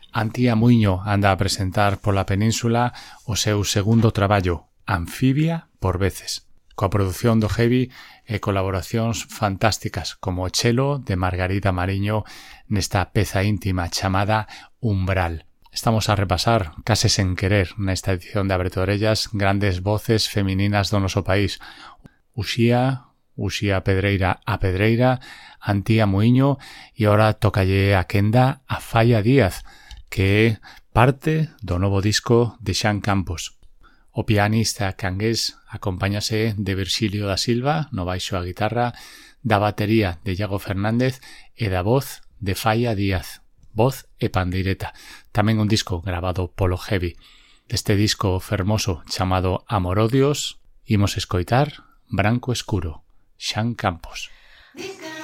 Antía Muiño anda a presentar pola península o seu segundo traballo, Anfibia por veces, coa produción do Heavy e colaboracións fantásticas como o chelo de Margarida Mariño nesta peza íntima chamada Umbral. Estamos a repasar, case sen querer, nesta edición de Abre Orellas, grandes voces femininas do noso país. Uxía Pedreira a Pedreira, Antía Muiño e ora tocalle a quenda a Falla Díaz, que é parte do novo disco de Xan Campos. O pianista cangués acompáñase de Virxilio da Silva no baixo a guitarra, da batería de Iago Fernández e da voz de Falla Díaz, voz e pandeireta. Tamén un disco grabado polo Heavy. Deste disco fermoso chamado Amorodios, imos escoitar Branco Escuro, Xan Campos.